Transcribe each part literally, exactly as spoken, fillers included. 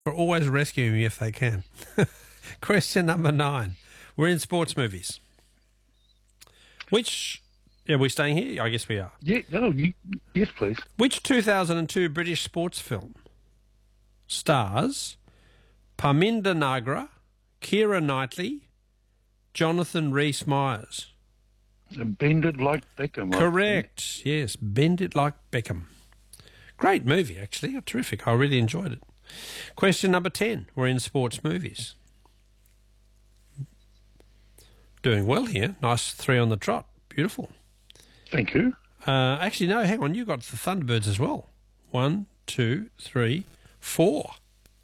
for always rescuing me if they can. Question number nine. We're in sports movies. Which, are we staying here? I guess we are. Yeah, no, you, yes, please. Which two thousand two British sports film stars Parminder Nagra, Keira Knightley, Jonathan Rhys-Meyers? Bend It Like Beckham. Correct. Yes, Bend It Like Beckham. Great movie, actually. Terrific. I really enjoyed it. Question number ten. We're in sports movies. Doing well here. Nice three on the trot. Beautiful. Thank you. Uh, actually, no, hang on. You got the Thunderbirds as well. One, two, three, four.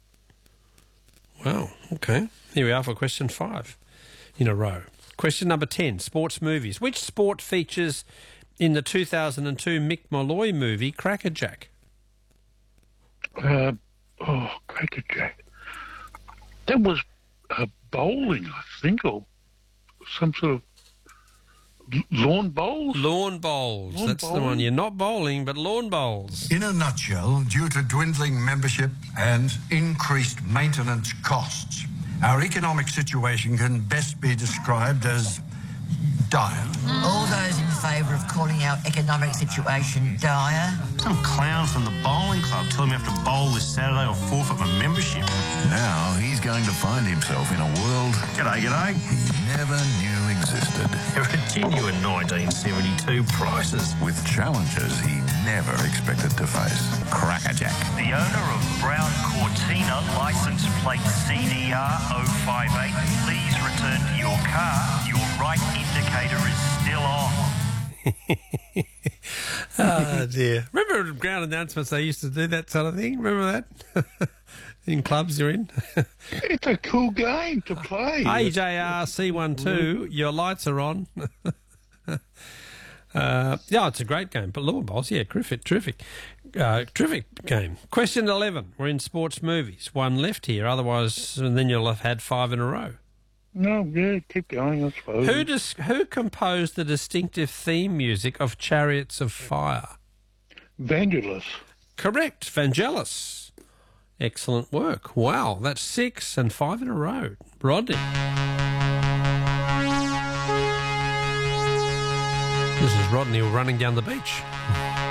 Wow. Okay. Here we are for question five in a row. Question number ten, sports movies. Which sport features in the two thousand two Mick Molloy movie Crackerjack? Uh, oh, Crackerjack. That was uh, bowling, I think, or some sort of lawn bowls? Lawn bowls. Lawn That's bowling? the one. You're not bowling, but lawn bowls. In a nutshell, due to dwindling membership and increased maintenance costs, our economic situation can best be described as dire. All those in favour of calling our economic situation dire? Some clown from the bowling club telling me I have to bowl this Saturday or forfeit my membership. Now he's going to find himself in a world G'day, g'day. he never knew existed, There are genuine nineteen seventy-two prices. with challenges he never expected to face. Crackerjack. The owner of Brown Cortina, license plate C D R zero five eight, please return to your car. Your right indicator is still on. Oh, dear. Remember ground announcements, they used to do that sort of thing? Remember that? In clubs you're in? It's a cool game to play. A J R C twelve, your lights are on. uh, yeah, it's a great game. But lawn bowls, yeah, terrific, terrific. Uh, terrific game. Question eleven. We're in sports movies. One left here, otherwise, and then you'll have had five in a row. No, yeah, keep going, I suppose. Who dis- who composed the distinctive theme music of Chariots of Fire? Vangelis. Correct, Vangelis. Excellent work. Wow, that's six and five in a row. Rodney. This is Rodney running down the beach.